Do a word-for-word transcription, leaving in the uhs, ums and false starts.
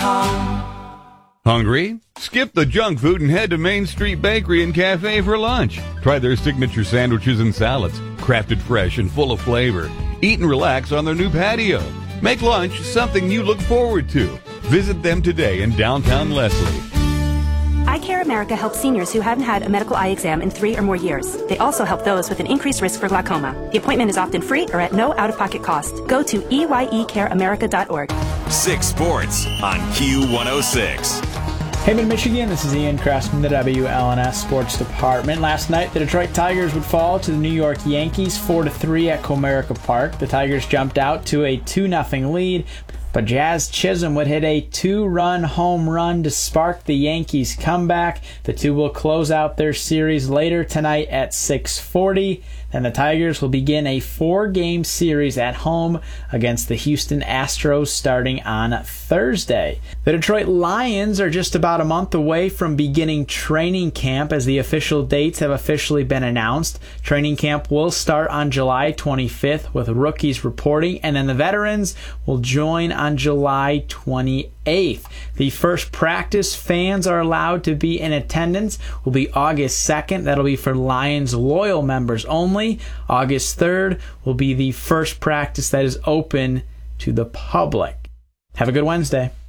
com. Hungry? Skip the junk food and head to Main Street Bakery and Cafe for lunch. Try their signature sandwiches and salads, crafted fresh and full of flavor. Eat and relax on their new patio. Make lunch something you look forward to. Visit them today in downtown Leslie. Eye Care America helps seniors who haven't had a medical eye exam in three or more years. They also help those with an increased risk for glaucoma. The appointment is often free or at no out-of-pocket cost. Go to E Y E care america dot org. Six Sports on Q one oh six. Hey, Mid-Michigan, this is Ian Kress from the W L N S Sports Department. Last night, the Detroit Tigers would fall to the New York Yankees four to three at Comerica Park. The Tigers jumped out to a two nothing lead, but Jazz Chisholm would hit a two-run home run to spark the Yankees' comeback. The two will close out their series later tonight at six forty. Then the Tigers will begin a four-game series at home against the Houston Astros starting on Thursday. The Detroit Lions are just about a month away from beginning training camp as the official dates have officially been announced. Training camp will start on July twenty-fifth with rookies reporting, and then the veterans will join on July twenty-eighth. The first practice fans are allowed to be in attendance will be August second. That'll be for Lions loyal members only. August third will be the first practice that is open to the public. Have a good Wednesday.